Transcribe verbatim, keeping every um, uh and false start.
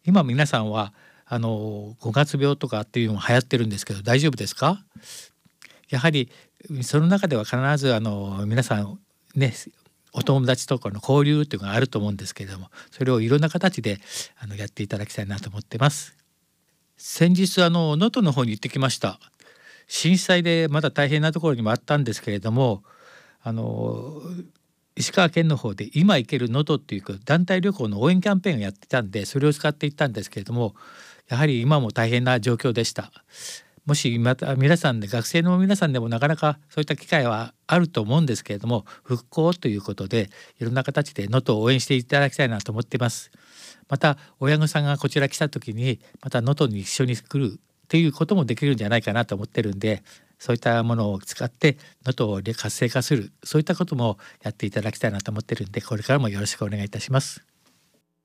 今皆さんはあのごがつ病とかっていうのも流行ってるんですけど、大丈夫ですか？やはりその中では必ずあの皆さんね、お友達とかの交流っていうのがあると思うんですけれども、それをいろんな形であのやっていただきたいなと思ってます。先日あの能登の方に行ってきました。震災でまだ大変なところにもあったんですけれども、あの石川県の方で今行ける能登っていう団体旅行の応援キャンペーンをやってたんで、それを使って行ったんですけれども、やはり今も大変な状況でした。もしまた皆さんで学生の皆さんでもなかなかそういった機会はあると思うんですけれども、復興ということでいろんな形で能登を応援していただきたいなと思っています。また親御さんがこちら来た時にまた能登に一緒に来るっていうこともできるんじゃないかなと思ってるんで、そういったものを使って能登を活性化する、そういったこともやっていただきたいなと思ってるんで、これからもよろしくお願いいたします。